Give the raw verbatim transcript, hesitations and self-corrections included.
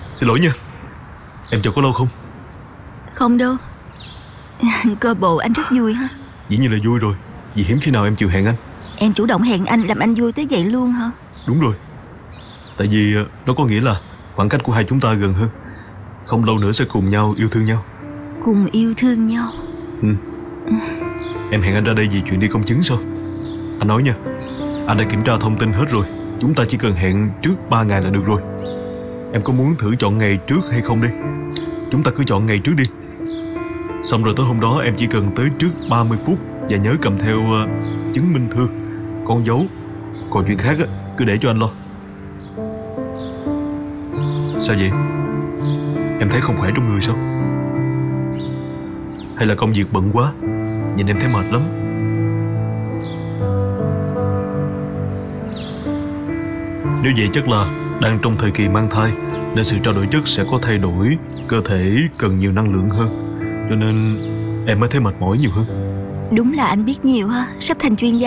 Xin lỗi nha. Em chờ có lâu không? Không đâu. Coi bộ anh rất vui ha. Dĩ nhiên là vui rồi. Vì hiếm khi nào em chịu hẹn anh. Em chủ động hẹn anh làm anh vui tới vậy luôn hả? Đúng rồi. Tại vì nó có nghĩa là khoảng cách của hai chúng ta gần hơn. Không lâu nữa sẽ cùng nhau yêu thương nhau. Cùng yêu thương nhau? Ừ. Em hẹn anh ra đây vì chuyện đi công chứng sao? Anh nói nha, anh đã kiểm tra thông tin hết rồi. Chúng ta chỉ cần hẹn trước ba ngày là được rồi. Em có muốn thử chọn ngày trước hay không đi? Chúng ta cứ chọn ngày trước đi. Xong rồi tới hôm đó em chỉ cần tới trước ba mươi phút. Và nhớ cầm theo uh, chứng minh thư, con dấu. Còn chuyện khác á, cứ để cho anh lo. Sao vậy? Em thấy không khỏe trong người sao? Hay là công việc bận quá, nhìn em thấy mệt lắm? Nếu vậy chắc là đang trong thời kỳ mang thai, nên sự trao đổi chất sẽ có thay đổi. Cơ thể cần nhiều năng lượng hơn, cho nên em mới thấy mệt mỏi nhiều hơn. Đúng là anh biết nhiều ha. Sắp thành chuyên gia